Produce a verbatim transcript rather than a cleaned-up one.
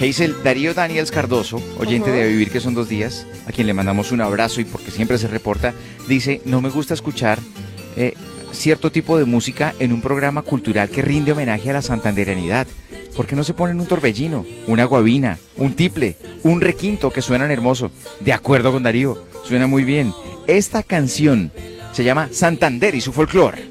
Hazel, Darío Daniels Cardoso, oyente Ujú. de A Vivir que son dos días, a quien le mandamos un abrazo y porque siempre se reporta, dice, no me gusta escuchar eh, cierto tipo de música en un programa cultural que rinde homenaje a la santandereanidad. ¿Por qué no se ponen un torbellino, una guabina, un tiple, un requinto que suenan hermoso? De acuerdo con Darío, suena muy bien. Esta canción se llama Santander y su folclore.